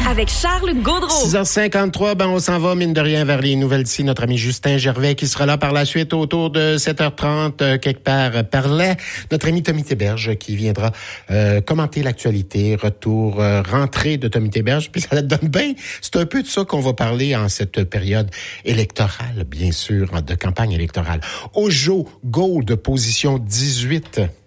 avec Charles Gaudreau. 6h53, on s'en va, mine de rien, vers les nouvelles d'ici. Notre ami Justin Gervais qui sera là par la suite autour de 7h30, quelque part par là. Notre ami Tommy Théberge qui viendra commenter l'actualité, retour, rentrée de Tommy Théberge. Puis ça donne bien. C'est un peu de ça qu'on va parler en cette période électorale, bien sûr, de campagne électorale. Ojo Gold, position 18.